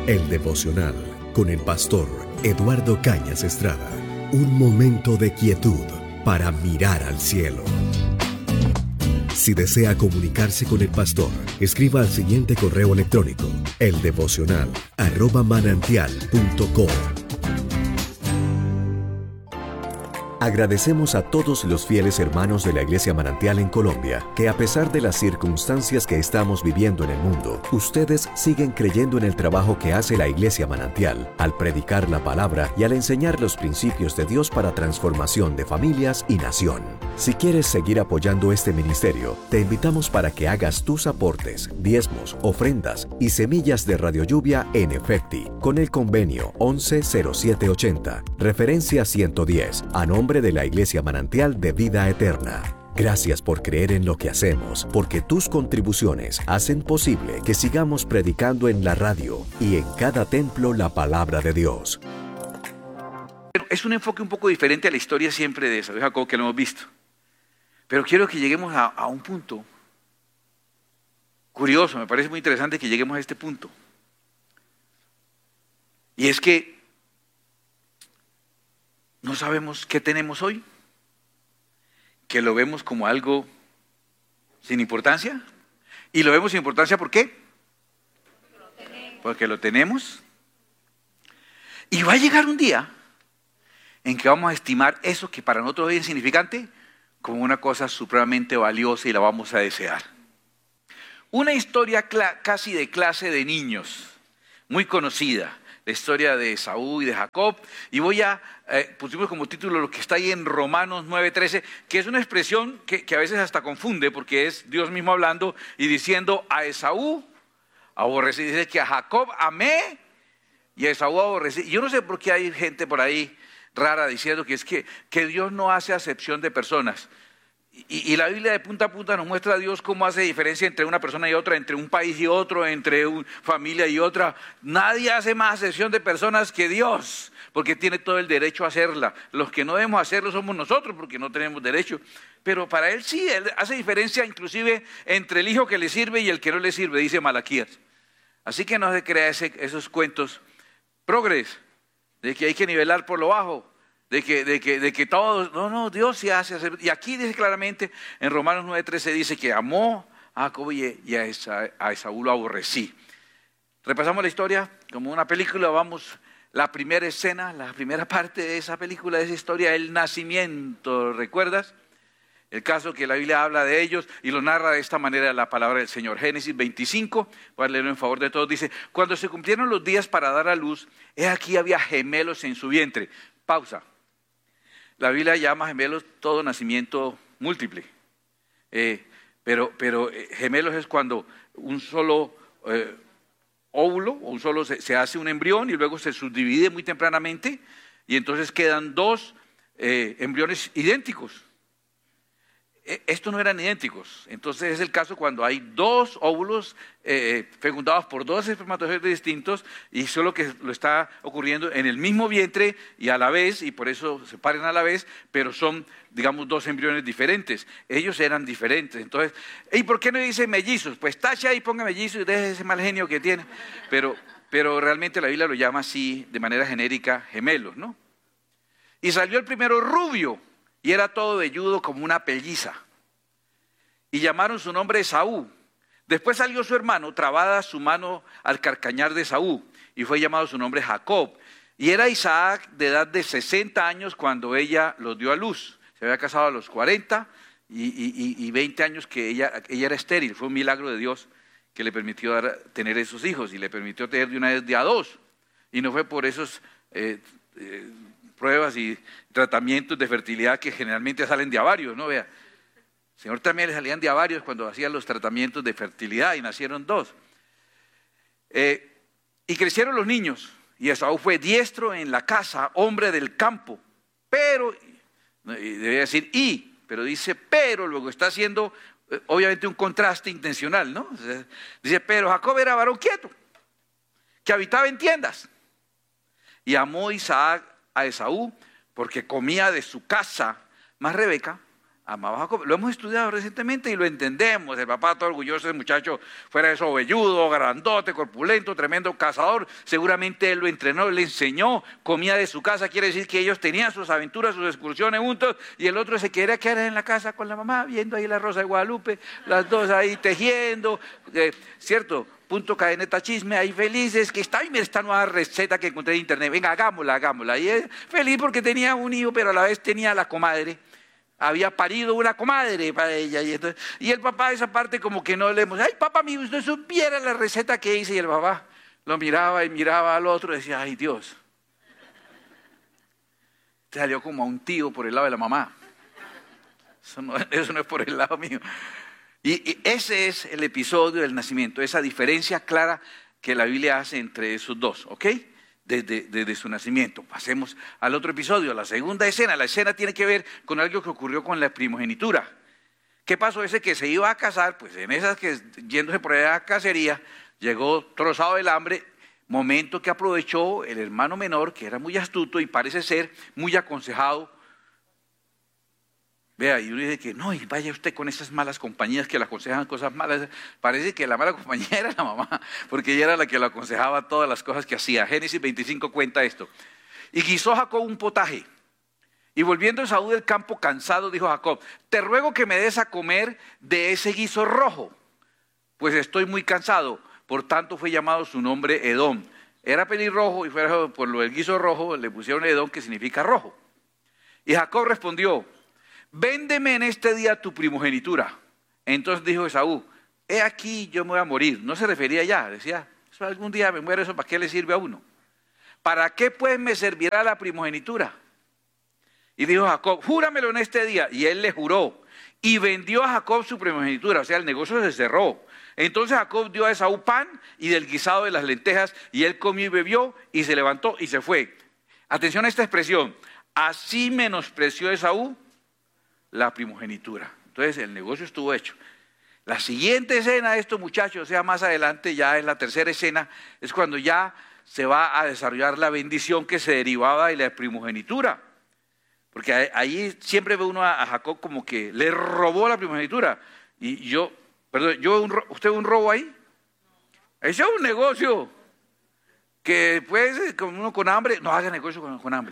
El devocional con el pastor Eduardo Cañas Estrada. Un momento de quietud para mirar al cielo. Si desea comunicarse con el pastor, escriba al siguiente correo electrónico: eldevocional@manantial.com. Agradecemos a todos los fieles hermanos de la Iglesia Manantial en Colombia, que a pesar de las circunstancias que estamos viviendo en el mundo, ustedes siguen creyendo en el trabajo que hace la Iglesia Manantial, al predicar la palabra y al enseñar los principios de Dios para transformación de familias y nación. Si quieres seguir apoyando este ministerio, te invitamos para que hagas tus aportes, diezmos, ofrendas y semillas de Radio Lluvia en Efecti, con el convenio 110780, referencia 110, a nombre de la Iglesia Manantial de Vida Eterna. Gracias por creer en lo que hacemos, porque tus contribuciones hacen posible que sigamos predicando en la radio y en cada templo la palabra de Dios. Es un enfoque un poco diferente a la historia siempre de Esaú y Jacob que lo hemos visto. Pero quiero que lleguemos a un punto curioso, me parece muy interesante que lleguemos a este punto. Y es que no sabemos qué tenemos hoy, que lo vemos como algo sin importancia. Y lo vemos sin importancia, ¿por qué? Porque lo tenemos. Y va a llegar un día en que vamos a estimar eso que para nosotros es insignificante como una cosa supremamente valiosa y la vamos a desear. Una historia casi de clase de niños, muy conocida. La historia de Esaú y de Jacob, y pusimos como título lo que está ahí en Romanos 9:13, que es una expresión que a veces hasta confunde, porque es Dios mismo hablando y diciendo: a Esaú aborrecí, dice que a Jacob amé y a Esaú aborrecí. Yo no sé por qué hay gente por ahí rara diciendo que Dios no hace acepción de personas. Y la Biblia de punta a punta nos muestra a Dios cómo hace diferencia entre una persona y otra, entre un país y otro, entre una familia y otra. Nadie hace más acepción de personas que Dios, porque tiene todo el derecho a hacerla. Los que no debemos hacerlo somos nosotros, porque no tenemos derecho. Pero para Él sí, Él hace diferencia inclusive entre el hijo que le sirve y el que no le sirve, dice Malaquías. Así que no se crea esos cuentos progres, de que hay que nivelar por lo bajo. De que todos, no, Dios sí hace. Y aquí dice claramente, en Romanos 9:13 dice que amó a Jacob y a Esaú lo aborrecí. Repasamos la historia como una película, vamos, la primera escena, la primera parte de esa película, de esa historia, el nacimiento, ¿recuerdas? El caso que la Biblia habla de ellos y lo narra de esta manera la palabra del Señor. Génesis 25, voy a leerlo en favor de todos, dice: cuando se cumplieron los días para dar a luz, he aquí había gemelos en su vientre. Pausa. La Biblia llama gemelos todo nacimiento múltiple, pero gemelos es cuando un solo óvulo, o se hace un embrión y luego se subdivide muy tempranamente y entonces quedan dos embriones idénticos. Estos no eran idénticos, entonces es el caso cuando hay dos óvulos fecundados por dos espermatozoides distintos y solo que lo está ocurriendo en el mismo vientre y a la vez, y por eso se paren a la vez, pero son, digamos, dos embriones diferentes. Ellos eran diferentes. Entonces, ¿y por qué no dice mellizos? Pues tacha y ponga mellizos y deje ese mal genio que tiene. Pero realmente la Biblia lo llama así, de manera genérica, gemelos, ¿no? Y salió el primero rubio, y era todo velludo como una pelliza. Y llamaron su nombre Esaú. Después salió su hermano, trabada su mano al carcañar de Esaú, y fue llamado su nombre Jacob. Y era Isaac de edad de 60 años cuando ella los dio a luz. Se había casado a los 40 y 20 años que ella era estéril. Fue un milagro de Dios que le permitió tener esos hijos y le permitió tener de una vez de a dos. Y no fue por esos pruebas y tratamientos de fertilidad que generalmente salen de a varios, ¿no? Vea, al Señor también le salían de a varios cuando hacían los tratamientos de fertilidad y nacieron dos. Y crecieron los niños y Esaú fue diestro en la casa, hombre del campo, pero, y debería decir pero dice pero, luego está haciendo obviamente un contraste intencional, ¿no? Dice, pero Jacob era varón quieto, que habitaba en tiendas. Y amó Isaac a Esaú porque comía de su casa, mas Rebeca amaba a Jacob. Lo hemos estudiado recientemente y lo entendemos. El papá todo orgulloso, el muchacho fuera eso velludo, grandote, corpulento, tremendo cazador. Seguramente él lo entrenó, le enseñó, comía de su casa. Quiere decir que ellos tenían sus aventuras, sus excursiones juntos. Y el otro se quería quedar en la casa con la mamá, viendo ahí la Rosa de Guadalupe, las dos ahí tejiendo, ¿cierto? Punto, cadeneta, chisme, ahí felices, que está, mira esta nueva receta que encontré en internet, venga, hagámosla. Y es feliz porque tenía un hijo, pero a la vez tenía la comadre. Había parido una comadre para ella. Y el papá, esa parte como que no le hemos, ay papá mío, usted supiera la receta que hice. Y el papá lo miraba y miraba al otro y decía, ay Dios. Salió como a un tío por el lado de la mamá. Eso no es por el lado mío. Y ese es el episodio del nacimiento, esa diferencia clara que la Biblia hace entre esos dos, ¿ok? Desde su nacimiento. Pasemos al otro episodio, la segunda escena. La escena tiene que ver con algo que ocurrió con la primogenitura. ¿Qué pasó? Ese que se iba a casar, pues en esas que yéndose por allá a cacería, llegó trozado del hambre, momento que aprovechó el hermano menor, que era muy astuto y parece ser muy aconsejado. Vea, y uno dice que no, y vaya usted con esas malas compañías que le aconsejan cosas malas. Parece que la mala compañía era la mamá, porque ella era la que le aconsejaba todas las cosas que hacía. Génesis 25 cuenta esto. Y guisó Jacob un potaje. Y volviendo Esaú del campo cansado, dijo Jacob, te ruego que me des a comer de ese guiso rojo, pues estoy muy cansado. Por tanto fue llamado su nombre Edom. Era pelirrojo y fuera por lo del guiso rojo le pusieron Edom, que significa rojo. Y Jacob respondió, véndeme en este día tu primogenitura. Entonces dijo Esaú, he aquí yo me voy a morir. No se refería ya, decía, eso algún día me muero, eso ¿para qué le sirve a uno? ¿Para qué pues me servirá la primogenitura? Y dijo Jacob, júramelo en este día. Y él le juró. Y vendió a Jacob su primogenitura, o sea, el negocio se cerró. Entonces Jacob dio a Esaú pan y del guisado de las lentejas, y él comió y bebió, y se levantó y se fue. Atención a esta expresión, así menospreció Esaú la primogenitura. Entonces el negocio estuvo hecho. La siguiente escena de estos muchachos, o sea, más adelante, ya en la tercera escena, es cuando ya se va a desarrollar la bendición que se derivaba de la primogenitura. Porque ahí siempre ve uno a Jacob como que le robó la primogenitura. Y ¿usted ve un robo ahí? Ese es un negocio que después, uno con hambre, no haga negocio con hambre.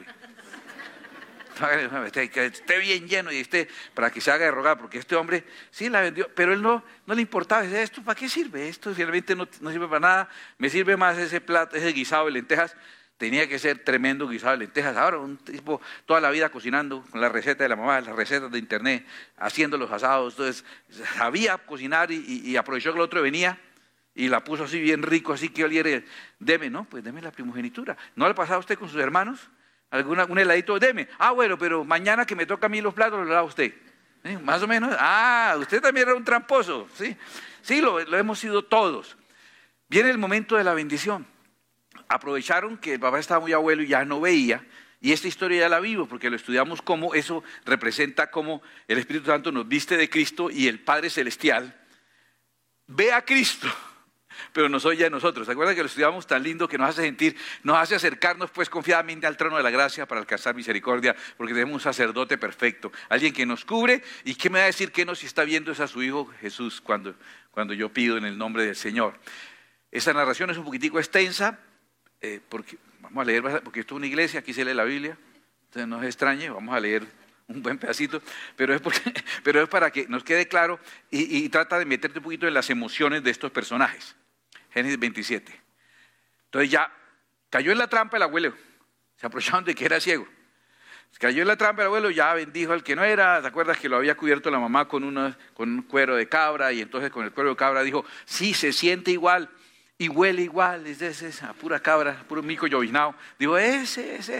Que esté bien lleno y para que se haga de rogar, porque este hombre sí la vendió, pero él no le importaba. Dice, ¿esto para qué sirve? Esto realmente no sirve para nada, me sirve más ese plato, ese guisado de lentejas. Tenía que ser tremendo guisado de lentejas. Ahora un tipo toda la vida cocinando con la receta de la mamá, las recetas de internet, haciendo los asados. Entonces sabía cocinar y aprovechó que el otro venía y la puso así bien rico, así que oliera, deme, ¿no? Pues deme la primogenitura. ¿No le pasaba a usted con sus hermanos? Un heladito, deme. Ah, bueno, pero mañana que me toca a mí los platos, los da usted. Más o menos. Ah, usted también era un tramposo. Sí, lo hemos sido todos. Viene el momento de la bendición. Aprovecharon que el papá estaba muy abuelo y ya no veía. Y esta historia ya la vimos porque lo estudiamos como eso representa como el Espíritu Santo nos viste de Cristo y el Padre Celestial ve a Cristo, pero nos oye a nosotros. ¿Se acuerdan que lo estudiamos tan lindo que nos hace sentir, nos hace acercarnos pues confiadamente al trono de la gracia para alcanzar misericordia? Porque tenemos un sacerdote perfecto, alguien que nos cubre. ¿Y qué me va a decir que no si está viendo es a su Hijo Jesús cuando yo pido en el nombre del Señor? Esa narración es un poquitico extensa, porque vamos a leer, porque esto es una iglesia, aquí se lee la Biblia, entonces no se extrañe, vamos a leer un buen pedacito, pero es para que nos quede claro y trata de meterte un poquito en las emociones de estos personajes. Génesis 27. Entonces ya cayó en la trampa el abuelo, se aprovecharon de que era ciego. Cayó en la trampa el abuelo, ya bendijo al que no era. ¿Te acuerdas que lo había cubierto la mamá con un cuero de cabra? Y entonces con el cuero de cabra dijo, sí, se siente igual y huele igual, es esa pura cabra, puro mico llovinado. Dijo, ese es.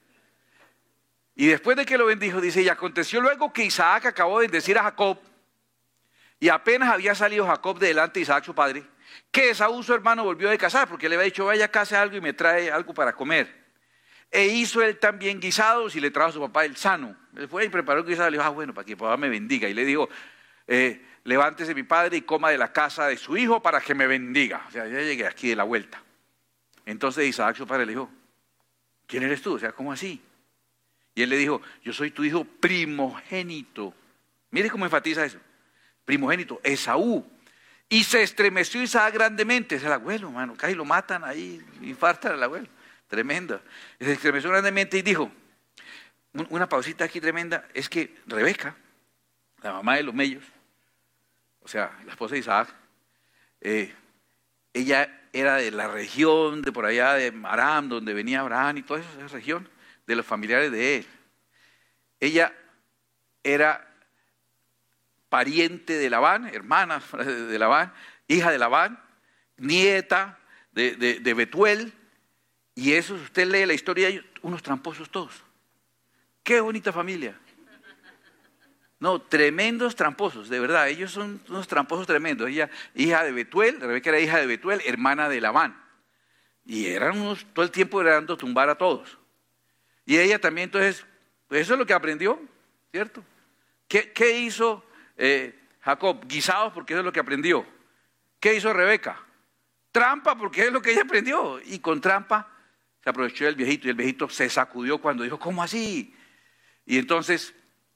Y después de que lo bendijo, dice, y aconteció luego que Isaac acabó de bendecir a Jacob, y apenas había salido Jacob de delante de Isaac su padre, que Esaú su hermano volvió de cazar, porque le había dicho, vaya a casa algo y me trae algo para comer. E hizo él también guisados y le trajo a su papá el sano. Él fue y preparó un guisado y le dijo, bueno, para que papá me bendiga. Y le dijo, levántese mi padre y coma de la casa de su hijo para que me bendiga. O sea, ya llegué aquí de la vuelta. Entonces Isaac su padre le dijo, ¿quién eres tú? O sea, ¿cómo así? Y él le dijo, yo soy tu hijo primogénito Mire cómo enfatiza eso. Primogénito, Esaú. Y se estremeció Isaac grandemente. Es el abuelo, hermano. Casi lo matan ahí, infartan al abuelo. Tremenda. Se estremeció grandemente y dijo, una pausita aquí tremenda, es que Rebeca, la mamá de los mellos, o sea, la esposa de Isaac, ella era de la región de por allá de Aram, donde venía Abraham y toda esa región, de los familiares de él. Ella era pariente de Labán, hermana de Labán, hija de Labán, nieta de Betuel, y eso, si usted lee la historia de ellos, unos tramposos todos. ¡Qué bonita familia! No, tremendos tramposos, de verdad, ellos son unos tramposos tremendos. Ella, hija de Betuel, Rebeca era hija de Betuel, hermana de Labán. Y eran unos, todo el tiempo dando tumbar a todos. Y ella también, entonces, pues eso es lo que aprendió, ¿cierto? ¿Qué hizo Jacob? Guisados, porque eso es lo que aprendió. ¿Qué hizo Rebeca? Trampa, porque es lo que ella aprendió. Y con trampa se aprovechó del viejito, y el viejito se sacudió cuando dijo, ¿cómo así? Y entonces,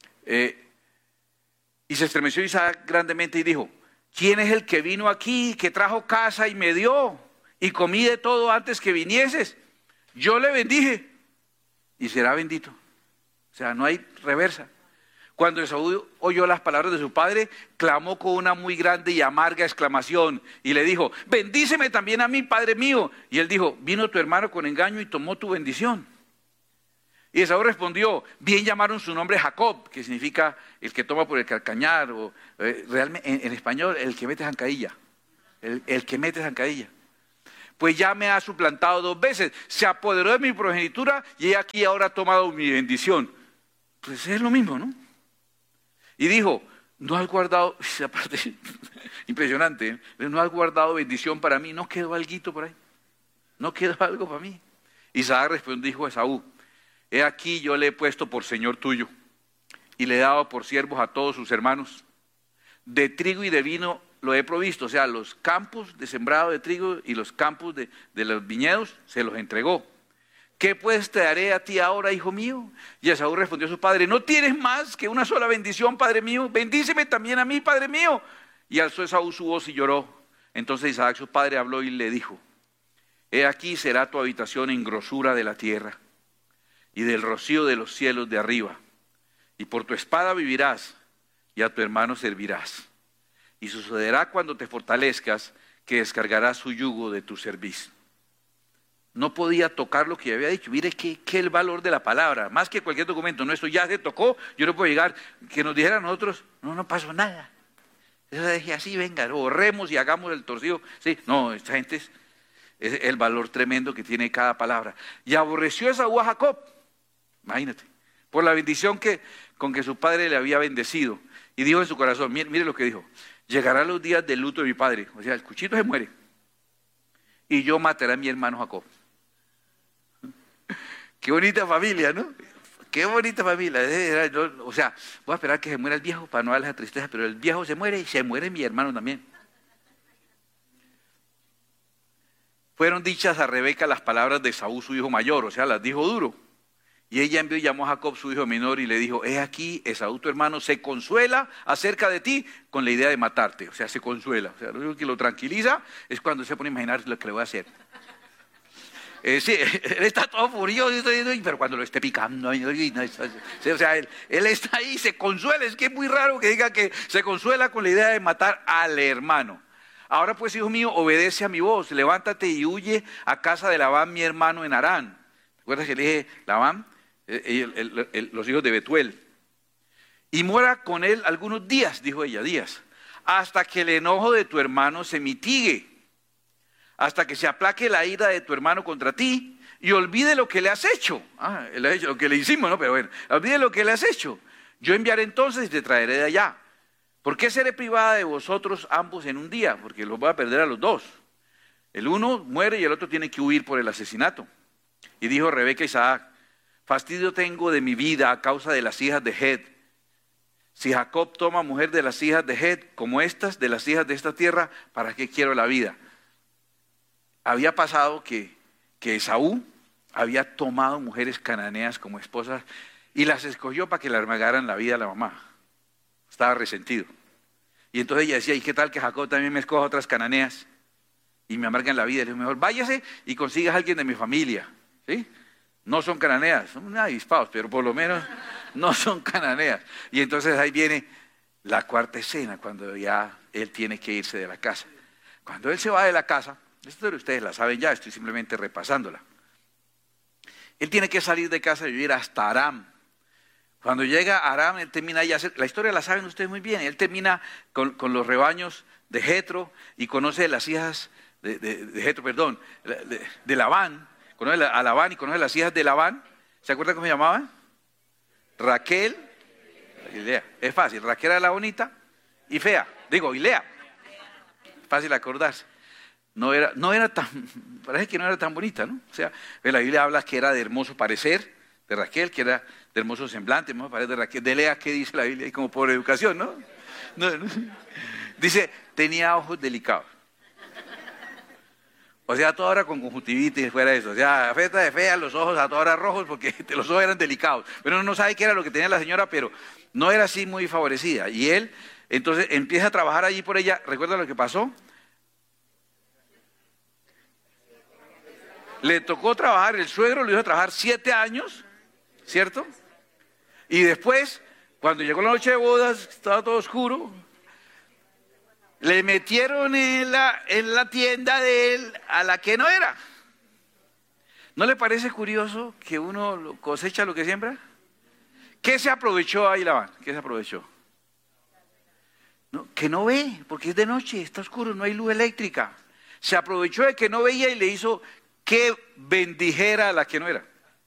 y se estremeció Isaac grandemente y dijo, ¿quién es el que vino aquí, que trajo casa y me dio? Y comí de todo antes que vinieses. Yo le bendije y será bendito. O sea, no hay reversa. Cuando Esaú oyó las palabras de su padre, clamó con una muy grande y amarga exclamación y le dijo, bendíceme también a mí, padre mío. Y él dijo, vino tu hermano con engaño y tomó tu bendición. Y Esaú respondió, bien llamaron su nombre Jacob, que significa el que toma por el calcañar, o realmente en español, el que mete zancadilla, el que mete zancadilla. Pues ya me ha suplantado 2 veces, se apoderó de mi progenitura y aquí ahora ha tomado mi bendición. Pues es lo mismo, ¿no? Y dijo, no has guardado, esa parte impresionante, no has guardado bendición para mí, no quedó alguito por ahí, no quedó algo para mí. Isaac respondió, dijo a Esaú, he aquí yo le he puesto por señor tuyo y le he dado por siervos a todos sus hermanos. De trigo y de vino lo he provisto, o sea, los campos de sembrado de trigo y los campos de los viñedos se los entregó. ¿Qué pues te daré a ti ahora, hijo mío? Y Esaú respondió a su padre, ¿no tienes más que una sola bendición, padre mío? Bendíceme también a mí, padre mío. Y alzó Esaú su voz y lloró. Entonces Isaac, su padre, habló y le dijo, he aquí será tu habitación en grosura de la tierra y del rocío de los cielos de arriba. Y por tu espada vivirás y a tu hermano servirás. Y sucederá cuando te fortalezcas que descargarás su yugo de tu servicio. No podía tocar lo que había dicho. Mire qué el valor de la palabra, más que cualquier documento. No, esto ya se tocó, yo no puedo llegar, que nos dijera a nosotros, no pasó nada. Eso dije así, venga, borremos y hagamos el torcido. Sí, no, esta gente es el valor tremendo que tiene cada palabra. Y aborreció Esaú a Jacob, imagínate, por la bendición con que su padre le había bendecido. Y dijo en su corazón, mire lo que dijo, llegarán los días del luto de mi padre, o sea, el cuchito se muere, y yo mataré a mi hermano Jacob. Qué bonita familia, ¿no? Qué bonita familia. O sea, voy a esperar que se muera el viejo para no darle esa tristeza, pero el viejo se muere y se muere mi hermano también. Fueron dichas a Rebeca las palabras de Esaú, su hijo mayor, o sea, las dijo duro. Y ella envió y llamó a Jacob, su hijo menor, y le dijo, he aquí, Esaú, tu hermano, se consuela acerca de ti con la idea de matarte. O sea, se consuela. O sea, lo único que lo tranquiliza es cuando se pone a imaginar lo que le voy a hacer. Sí, él está todo furioso, pero cuando lo esté picando, o sea, él está ahí, se consuela. Es que es muy raro que diga que se consuela con la idea de matar al hermano. Ahora pues, hijo mío, obedece a mi voz, levántate y huye a casa de Labán, mi hermano, en Harán. ¿Te acuerdas que le dije Labán? Los hijos de Betuel. Y muera con él algunos días, dijo ella, días, hasta que el enojo de tu hermano se mitigue, hasta que se aplaque la ira de tu hermano contra ti y olvide lo que le has hecho. Él ha hecho lo que le hicimos, ¿no? Pero bueno, olvide lo que le has hecho. Yo enviaré entonces y te traeré de allá. ¿Por qué seré privada de vosotros ambos en un día? Porque los voy a perder a los dos. El uno muere y el otro tiene que huir por el asesinato. Y dijo Rebeca a Isaac, fastidio tengo de mi vida a causa de las hijas de Het. Si Jacob toma mujer de las hijas de Het, como estas, de las hijas de esta tierra, ¿para qué quiero la vida? Había pasado que Esaú había tomado mujeres cananeas como esposas y las escogió para que le armagaran la vida a la mamá. estaba resentido. Y entonces ella decía, ¿y qué tal que Jacob también me escoja otras cananeas y me amargan la vida? Le dijo, mejor váyase y consigas a alguien de mi familia, ¿sí? No son cananeas, son avispados, pero por lo menos no son cananeas. Y entonces ahí viene la cuarta escena, cuando ya él tiene que irse de la casa. Cuando él se va de la casa, esto ustedes la saben ya, estoy simplemente repasándola. Él tiene que salir de casa y vivir hasta Aram. Cuando llega a Aram, él termina ya, la historia la saben ustedes muy bien, él termina con los rebaños de Jetro y conoce las hijas de Jetro, perdón, de Labán, conoce a Labán y conoce las hijas de Labán. ¿Se acuerdan cómo se llamaban? Raquel y Lea. Es fácil, Raquel era la bonita y fea, y Lea. Fácil acordarse. No era tan, parece que no era tan bonita, ¿no? O sea, la Biblia habla que era de hermoso parecer, de Raquel, que era de hermoso semblante, hermoso parecer de Raquel. De Lea, ¿qué dice la Biblia? Y como por educación, ¿no? No. Dice, tenía ojos delicados. O sea, a toda hora con conjuntivitis, fuera eso. O sea, feta de fea, los ojos a toda hora rojos, porque los ojos eran delicados. Pero uno no sabe qué era lo que tenía la señora, pero no era así muy favorecida. Y él, entonces, empieza a trabajar allí por ella. ¿Recuerda lo que pasó? Le tocó trabajar, el suegro lo hizo trabajar 7 años, ¿cierto? Y después, cuando llegó la noche de bodas, estaba todo oscuro, le metieron en la tienda de él a la que no era. ¿No le parece curioso que uno cosecha lo que siembra? ¿Qué se aprovechó ahí Labán? ¿Qué se aprovechó? No, que no ve, porque es de noche, está oscuro, no hay luz eléctrica. Se aprovechó de que no veía y le hizo que bendijera a la que no era.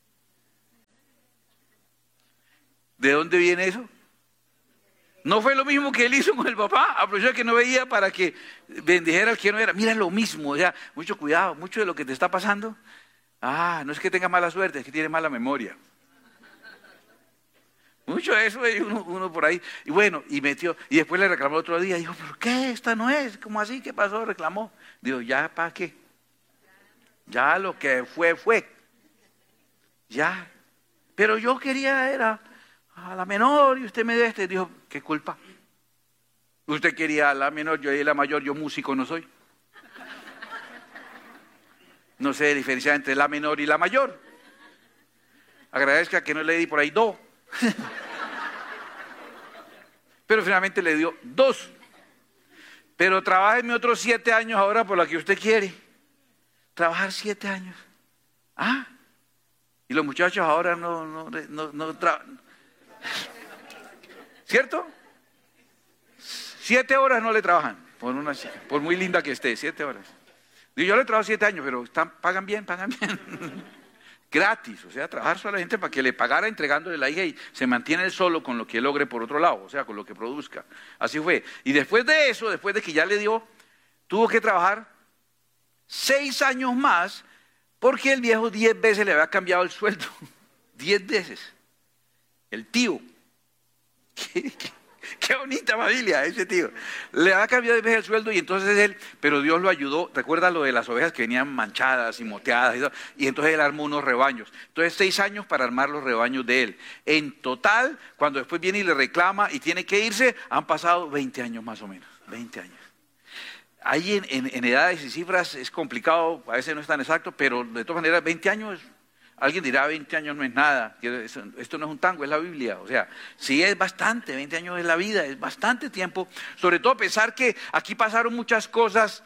¿De dónde viene eso? ¿No fue lo mismo que él hizo con el papá? Aprovechó de que no veía para que bendijera al que no era. Mira lo mismo, o sea, mucho cuidado, mucho de lo que te está pasando. No es que tenga mala suerte, es que tiene mala memoria. Mucho de eso, uno por ahí. Y bueno, y después le reclamó otro día, dijo, ¿por qué? Esta no es, ¿cómo así? ¿Qué pasó? Reclamó. Dijo, ¿ya para qué? Ya lo que fue. Ya. Pero yo quería, era a la menor y usted me dio este. Dijo, ¿qué culpa? Usted quería a la menor, yo a la mayor, yo músico no soy. No sé diferenciar entre la menor y la mayor. Agradezca que no le di por ahí 2. Pero finalmente le dio 2. Pero trabájeme otros 7 años ahora por la que usted quiere. Trabajar 7 años. Y los muchachos ahora no trabajan. ¿Cierto? 7 horas no le trabajan por una chica, por muy linda que esté, 7 horas. Y yo le trabajo 7 años, pero pagan bien. Gratis, o sea, trabajar solo a la gente para que le pagara entregándole la hija y se mantiene él solo con lo que logre por otro lado, o sea, con lo que produzca. Así fue. Y después de eso, después de que ya le dio, tuvo que trabajar 6 años más, porque el viejo 10 veces le había cambiado el sueldo. 10 veces. El tío. Qué bonita familia ese tío. Le había cambiado 10 veces el sueldo y entonces él, pero Dios lo ayudó. ¿Recuerda lo de las ovejas que venían manchadas y moteadas? Y entonces él armó unos rebaños. Entonces 6 años para armar los rebaños de él. En total, cuando después viene y le reclama y tiene que irse, han pasado 20 años más o menos. 20 años. Ahí en edades y cifras es complicado, a veces no es tan exacto, pero de todas maneras 20 años, alguien dirá 20 años no es nada, esto no es un tango, es la Biblia, o sea, sí es bastante, 20 años es la vida, es bastante tiempo, sobre todo pensar que aquí pasaron muchas cosas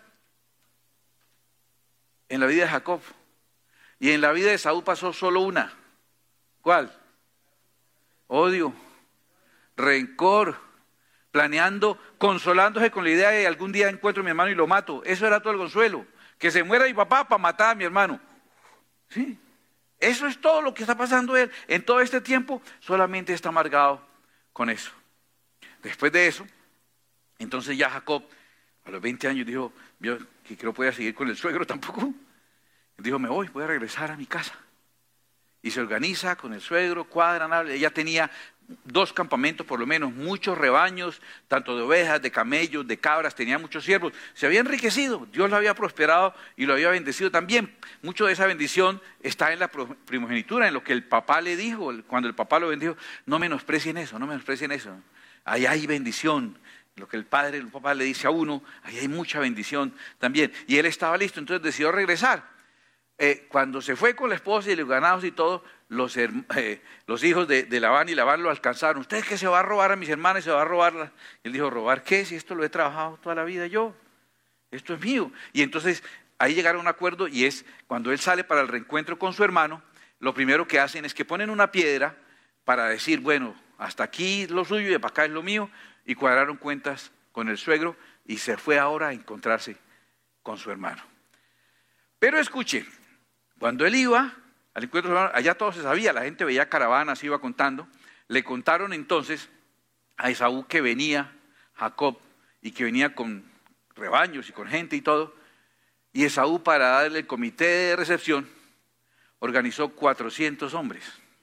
en la vida de Jacob, y en la vida de Esaú pasó solo una. ¿Cuál? Odio, rencor, planeando, consolándose con la idea de algún día encuentro a mi hermano y lo mato. Eso era todo el consuelo. Que se muera mi papá para matar a mi hermano. ¿Sí? Eso es todo lo que está pasando él. En todo este tiempo solamente está amargado con eso. Después de eso, entonces ya Jacob, a los 20 años, dijo, vio que no podía seguir con el suegro tampoco. Dijo, me voy a regresar a mi casa. Y se organiza con el suegro, cuadran, ella tenía 2 campamentos por lo menos, muchos rebaños, tanto de ovejas, de camellos, de cabras, tenía muchos siervos, se había enriquecido, Dios lo había prosperado y lo había bendecido también. Mucho de esa bendición está en la primogenitura, en lo que el papá le dijo, cuando el papá lo bendijo, no menosprecien eso, ahí hay bendición. Lo que el papá le dice a uno, ahí hay mucha bendición también. Y él estaba listo, entonces decidió regresar. Cuando se fue con la esposa y los ganados y todo, los hijos de Labán y Labán lo alcanzaron. ¿Usted que se va a robar a mis hermanas y se va a robarla? Él dijo, ¿robar qué? Si esto lo he trabajado toda la vida yo. Esto es mío. Y entonces ahí llegaron a un acuerdo y es cuando él sale para el reencuentro con su hermano, lo primero que hacen es que ponen una piedra para decir, bueno, hasta aquí lo suyo y para acá es lo mío, y cuadraron cuentas con el suegro y se fue ahora a encontrarse con su hermano. Pero escuche, cuando él iba al encuentro de su hermano, allá todo se sabía, la gente veía caravanas, iba contando, le contaron entonces a Esaú que venía Jacob y que venía con rebaños y con gente y todo, y Esaú para darle el comité de recepción organizó 400 hombres.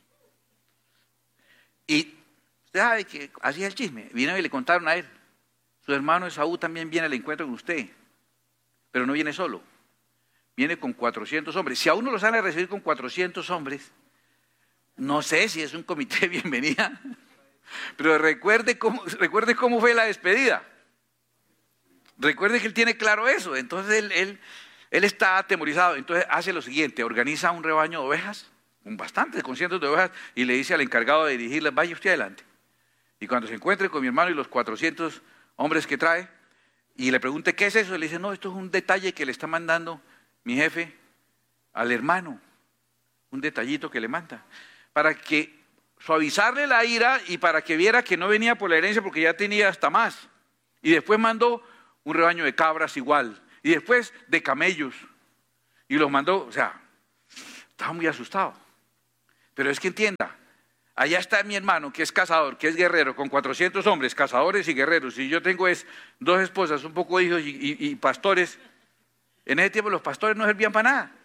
Y usted sabe que hacía el chisme, vino y le contaron a él, su hermano Esaú también viene al encuentro con usted, pero no viene solo, viene con 400 hombres. Si a uno lo sale a recibir con 400 hombres, no sé si es un comité de bienvenida, pero recuerde cómo fue la despedida. Recuerde que él tiene claro eso, entonces él está atemorizado, entonces hace lo siguiente, organiza un rebaño de ovejas, con cientos de ovejas, y le dice al encargado de dirigirlas, vaya usted adelante. Y cuando se encuentre con mi hermano y los 400 hombres que trae, y le pregunte qué es eso, le dice, no, esto es un detalle que le está mandando mi jefe al hermano, un detallito que le manda, para que suavizarle la ira y para que viera que no venía por la herencia porque ya tenía hasta más. Y después mandó un rebaño de cabras igual, y después de camellos, y los mandó, o sea, estaba muy asustado. Pero es que entienda, allá está mi hermano que es cazador, que es guerrero, con 400 hombres, cazadores y guerreros, y yo tengo 2 esposas, un poco de hijos y pastores. En ese tiempo los pastores no servían para nada.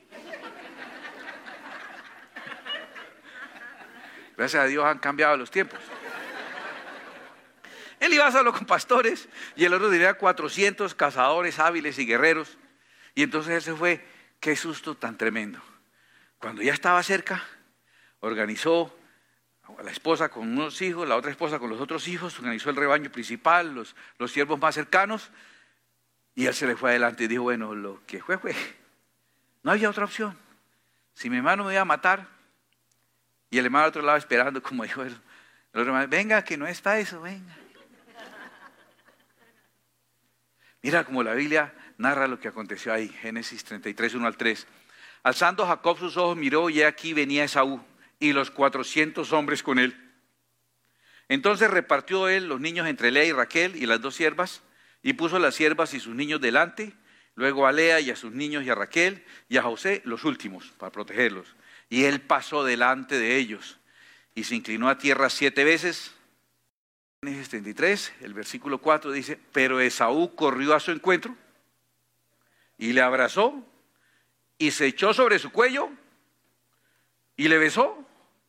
Gracias a Dios han cambiado los tiempos. Él iba solo con pastores y el otro diría 400 cazadores hábiles y guerreros. Y entonces él se fue, qué susto tan tremendo. Cuando ya estaba cerca, organizó a la esposa con unos hijos, la otra esposa con los otros hijos, organizó el rebaño principal, los siervos más cercanos, y él se le fue adelante y dijo, bueno, lo que fue. No había otra opción. Si mi hermano me iba a matar, y el hermano al otro lado esperando, como dijo el otro hermano, venga, que no está eso, venga. Mira como la Biblia narra lo que aconteció ahí, Génesis 33, 1 al 3. Alzando Jacob sus ojos, miró y aquí venía Esaú y los 400 hombres con él. Entonces repartió él los niños entre Lea y Raquel y las 2 siervas, y puso las siervas y sus niños delante, luego a Lea y a sus niños y a Raquel y a José los últimos, para protegerlos. Y él pasó delante de ellos y se inclinó a tierra 7 veces. Génesis 33, el versículo 4 dice, pero Esaú corrió a su encuentro y le abrazó y se echó sobre su cuello y le besó.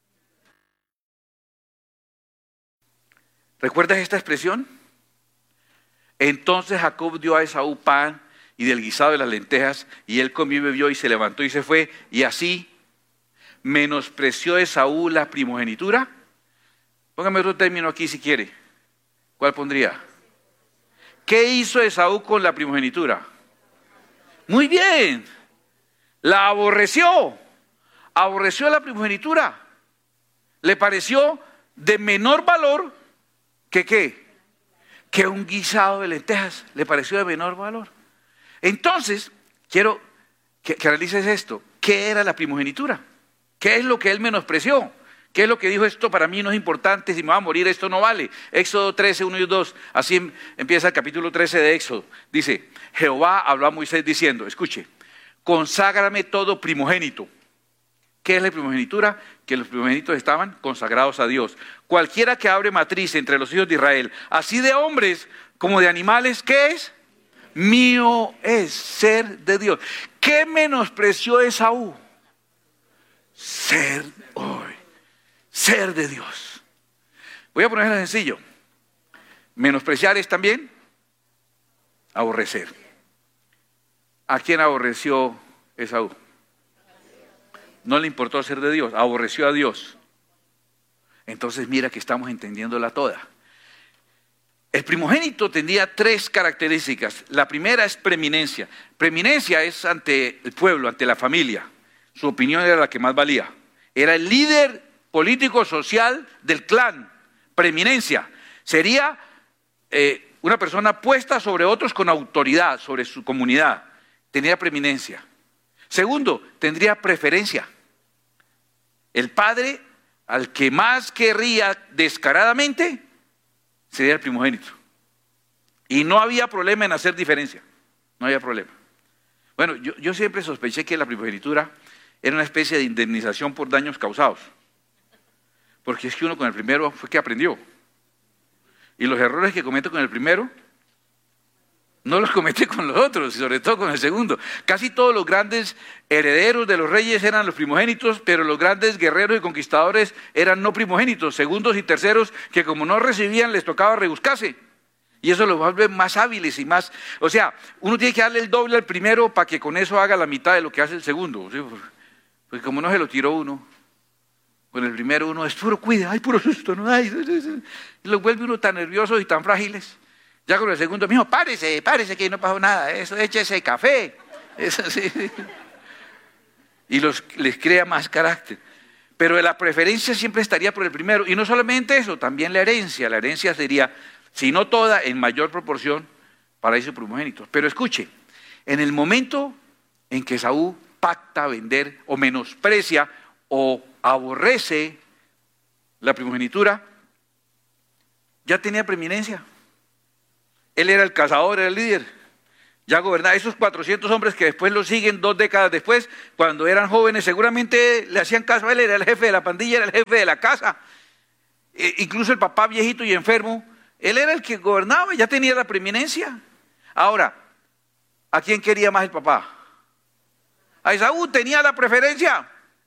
¿Recuerdas esta expresión? Entonces Jacob dio a Esaú pan y del guisado de las lentejas, y él comió y bebió y se levantó y se fue, y así menospreció Esaú la primogenitura. Póngame otro término aquí si quiere. ¿Cuál pondría? ¿Qué hizo Esaú con la primogenitura? Muy bien, la aborreció la primogenitura. Le pareció de menor valor que ¿qué? Que un guisado de lentejas, le pareció de menor valor. Entonces, quiero que analices esto. ¿Qué era la primogenitura? ¿Qué es lo que él menospreció? ¿Qué es lo que dijo? Esto para mí no es importante, si me va a morir esto no vale. Éxodo 13, 1 y 2, así empieza el capítulo 13 de Éxodo. Dice, Jehová habló a Moisés diciendo, escuche, conságrame todo primogénito. ¿Qué es la primogenitura? Que los primogénitos estaban consagrados a Dios. Cualquiera que abre matriz entre los hijos de Israel, así de hombres como de animales, ¿qué es? Mío es, ser de Dios. ¿Qué menospreció Esaú? Ser de Dios. Voy a ponerlo sencillo. Menospreciar es también aborrecer. ¿A quién aborreció Esaú? No le importó ser de Dios, aborreció a Dios. Entonces mira que estamos entendiéndola toda. El primogénito tenía tres características. La primera es preeminencia. Preeminencia es ante el pueblo, ante la familia. Su opinión era la que más valía. Era el líder político social del clan. Preeminencia. Sería una persona puesta sobre otros con autoridad, sobre su comunidad. Tenía preeminencia. Segundo, tendría preferencia. El padre al que más querría descaradamente sería el primogénito. Y no había problema en hacer diferencia. No había problema. Bueno, yo siempre sospeché que la primogenitura era una especie de indemnización por daños causados. Porque es que uno con el primero fue que aprendió. Y los errores que comete con el primero, no los comete con los otros, y sobre todo con el segundo. Casi todos los grandes herederos de los reyes eran los primogénitos, pero los grandes guerreros y conquistadores eran no primogénitos, segundos y terceros, que como no recibían les tocaba rebuscarse. Y eso los vuelve más hábiles y más... O sea, uno tiene que darle el doble al primero para que con eso haga la mitad de lo que hace el segundo. ¿Sí? Porque como no se lo tiró uno, con el primero uno es puro cuida, ay, puro susto, ¿no? Ay, y lo vuelve uno tan nerviosos y tan frágiles. Ya con el segundo, mijo, párese que no pasó nada, eso, échese café. Eso sí. Y les crea más carácter. Pero la preferencia siempre estaría por el primero. Y no solamente eso, también la herencia. La herencia sería, si no toda, en mayor proporción, para esos primogénitos. Pero escuche, en el momento en que Esaú pacta vender o menosprecia o aborrece la primogenitura, ya tenía preeminencia. Él era el cazador, era el líder. Ya gobernaba. Esos 400 hombres que después lo siguen 2 décadas después, cuando eran jóvenes, seguramente le hacían caso a él, era el jefe de la pandilla, era el jefe de la casa. Incluso el papá viejito y enfermo, él era el que gobernaba, ya tenía la preeminencia. Ahora, ¿a quién quería más el papá? A Esaú tenía la preferencia.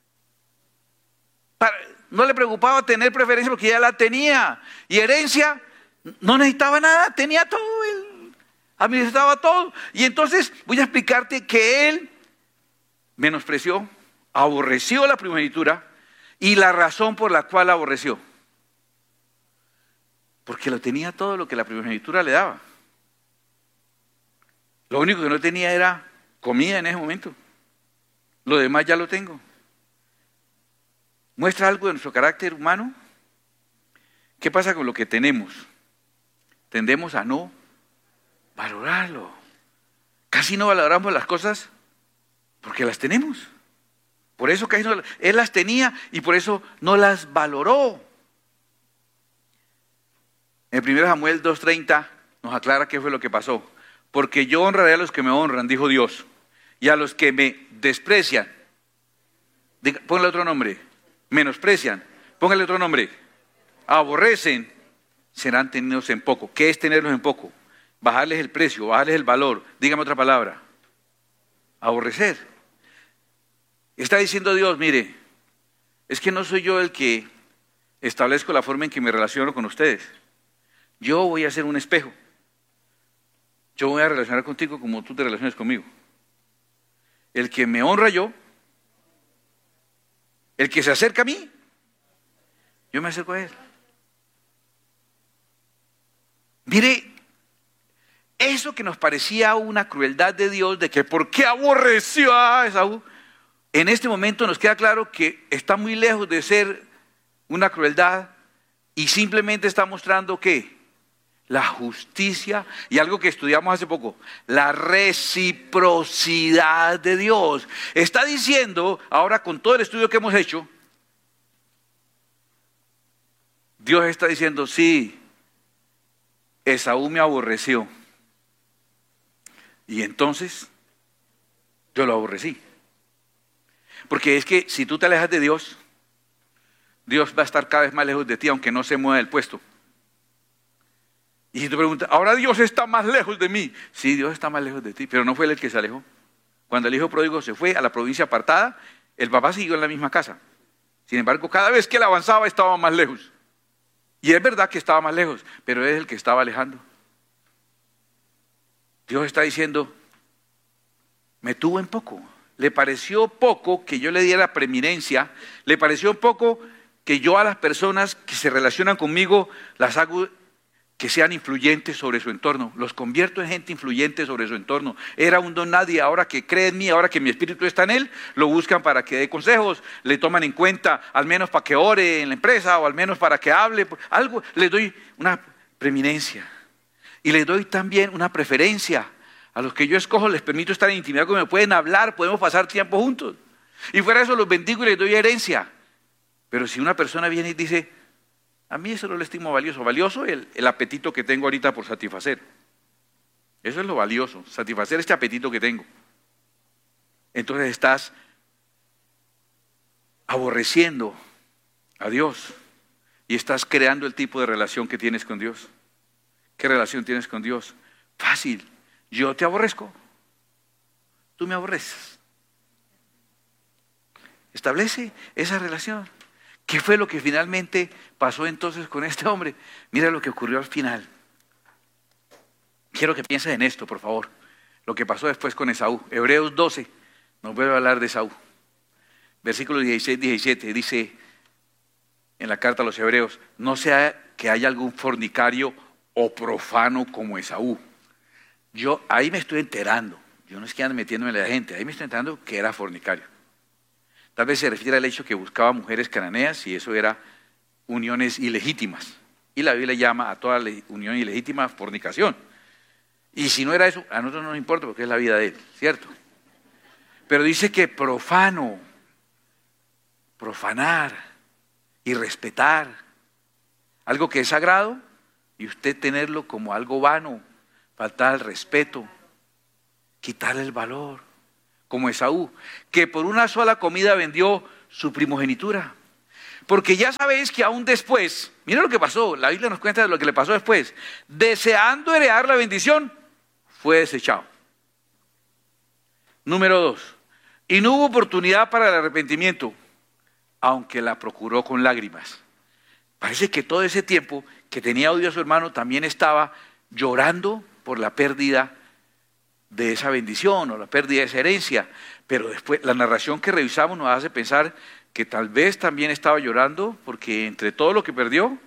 No le preocupaba tener preferencia porque ya la tenía. Y herencia, no necesitaba nada, tenía todo, él administraba todo. Y entonces voy a explicarte que él menospreció, aborreció la primogenitura y la razón por la cual la aborreció. Porque lo tenía todo lo que la primogenitura le daba. Lo único que no tenía era comida en ese momento. Lo demás ya lo tengo. ¿Muestra algo de nuestro carácter humano? ¿Qué pasa con lo que tenemos? Tendemos a no valorarlo. Casi no valoramos las cosas porque las tenemos. Por eso casi no, él las tenía y por eso no las valoró. En 1 Samuel 2:30 nos aclara qué fue lo que pasó. Porque yo honraré a los que me honran, dijo Dios, y a los que me desprecian. Póngale otro nombre. Menosprecian. Póngale otro nombre. Aborrecen. Serán tenidos en poco. ¿Qué es tenerlos en poco? Bajarles el precio, bajarles el valor. Dígame otra palabra. Aborrecer. Está diciendo Dios, mire, es que no soy yo el que establezco la forma en que me relaciono con ustedes. Yo voy a ser un espejo. Yo voy a relacionar contigo como tú te relaciones conmigo. El que me honra yo, el que se acerca a mí, yo me acerco a él. Mire, eso que nos parecía una crueldad de Dios, de que por qué aborreció a Esaú, en este momento nos queda claro que está muy lejos de ser una crueldad y simplemente está mostrando que la justicia y algo que estudiamos hace poco, la reciprocidad de Dios. Está diciendo, ahora con todo el estudio que hemos hecho, Dios está diciendo, sí, Esaú me aborreció. Y entonces, yo lo aborrecí. Porque es que si tú te alejas de Dios, Dios va a estar cada vez más lejos de ti, aunque no se mueva del puesto. Y si tú preguntas, ahora Dios está más lejos de mí. Sí, Dios está más lejos de ti, pero no fue él el que se alejó. Cuando el hijo pródigo se fue a la provincia apartada, el papá siguió en la misma casa. Sin embargo, cada vez que él avanzaba estaba más lejos. Y es verdad que estaba más lejos, pero es el que estaba alejando. Dios está diciendo, me tuvo en poco. Le pareció poco que yo le diera preeminencia, le pareció poco que yo a las personas que se relacionan conmigo las hago que sean influyentes sobre su entorno. Los convierto en gente influyente sobre su entorno. Era un don nadie, ahora que cree en mí, ahora que mi espíritu está en él, lo buscan para que dé consejos, le toman en cuenta, al menos para que ore en la empresa, o al menos para que hable, algo, les doy una preeminencia. Y les doy también una preferencia. A los que yo escojo les permito estar en intimidad, que me pueden hablar, podemos pasar tiempo juntos. Y fuera de eso los bendigo y les doy herencia. Pero si una persona viene y dice, a mí eso no lo estimo valioso. Valioso el apetito que tengo ahorita por satisfacer. Eso es lo valioso, satisfacer este apetito que tengo. Entonces estás aborreciendo a Dios y estás creando el tipo de relación que tienes con Dios. ¿Qué relación tienes con Dios? Fácil. Yo te aborrezco. Tú me aborreces. Establece esa relación. ¿Qué fue lo que finalmente pasó entonces con este hombre? Mira lo que ocurrió al final. Quiero que pienses en esto, por favor. Lo que pasó después con Esaú. Hebreos 12 nos vuelve a hablar de Esaú. Versículo 16-17 dice en la carta a los Hebreos, no sea que haya algún fornicario o profano como Esaú. Yo ahí me estoy enterando. Yo no es que ande metiéndome en la gente. Ahí me estoy enterando que era fornicario. Tal vez se refiere al hecho que buscaba mujeres cananeas y eso era uniones ilegítimas. Y la Biblia llama a toda unión ilegítima fornicación. Y si no era eso, a nosotros no nos importa porque es la vida de él, ¿cierto? Pero dice que profano, profanar y respetar algo que es sagrado y usted tenerlo como algo vano, faltar al respeto, quitarle el valor. Como Esaú, que por una sola comida vendió su primogenitura. Porque ya sabéis que aún después, mira lo que pasó, la Biblia nos cuenta de lo que le pasó después. Deseando heredar la bendición, fue desechado. Número 2, y no hubo oportunidad para el arrepentimiento, aunque la procuró con lágrimas. Parece que todo ese tiempo que tenía odio a su hermano también estaba llorando por la pérdida de esa bendición o la pérdida de esa herencia, pero después la narración que revisamos nos hace pensar que tal vez también estaba llorando porque entre todo lo que perdió,